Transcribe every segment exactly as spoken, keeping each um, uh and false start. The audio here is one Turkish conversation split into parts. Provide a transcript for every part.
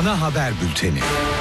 Ana Haber Bülteni.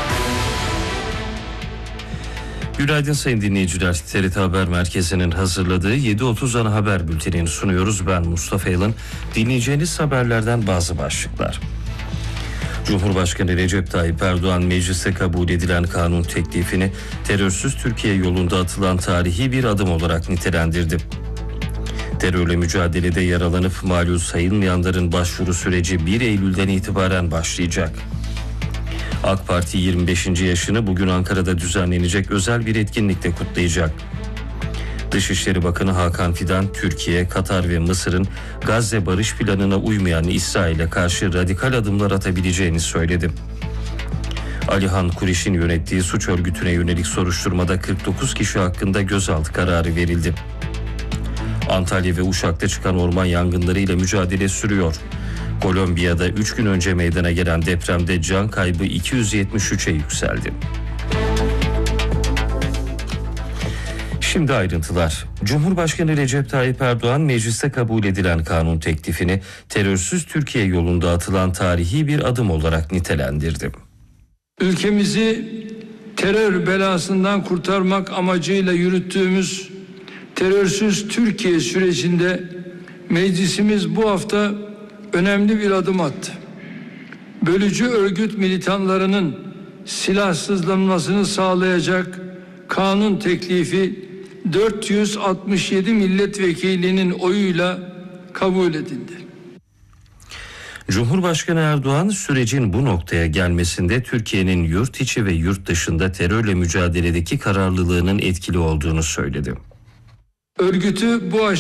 Günaydın sayın dinleyiciler. T R T Haber Merkezi'nin hazırladığı yedi otuz Ana Haber Bülteni'ni sunuyoruz. Ben Mustafa Yalın. Dinleyeceğiniz haberlerden bazı başlıklar. Cumhurbaşkanı Recep Tayyip Erdoğan mecliste kabul edilen kanun teklifini terörsüz Türkiye yolunda atılan tarihi bir adım olarak nitelendirdi. Terörle mücadelede yaralanıp malul sayılmayanların başvuru süreci bir Eylül'den itibaren başlayacak. AK Parti yirmi beşinci yaşını bugün Ankara'da düzenlenecek özel bir etkinlikte kutlayacak. Dışişleri Bakanı Hakan Fidan, Türkiye, Katar ve Mısır'ın Gazze barış planına uymayan İsrail'e karşı radikal adımlar atabileceğini söyledi. Alihan Kuriş'in yönettiği suç örgütüne yönelik soruşturmada kırk dokuz kişi hakkında gözaltı kararı verildi. Antalya ve Uşak'ta çıkan orman yangınlarıyla mücadele sürüyor. Kolombiya'da üç gün önce meydana gelen depremde can kaybı iki yüz yetmiş üçe yükseldi. Şimdi ayrıntılar. Cumhurbaşkanı Recep Tayyip Erdoğan mecliste kabul edilen kanun teklifini terörsüz Türkiye yolunda atılan tarihi bir adım olarak nitelendirdi. Ülkemizi terör belasından kurtarmak amacıyla yürüttüğümüz terörsüz Türkiye sürecinde meclisimiz bu hafta önemli bir adım attı. Bölücü örgüt militanlarının silahsızlanmasını sağlayacak kanun teklifi dört yüz altmış yedi milletvekilinin oyuyla kabul edildi. Cumhurbaşkanı Erdoğan sürecin bu noktaya gelmesinde Türkiye'nin yurt içi ve yurt dışında terörle mücadeledeki kararlılığının etkili olduğunu söyledi. Örgütü bu aşamada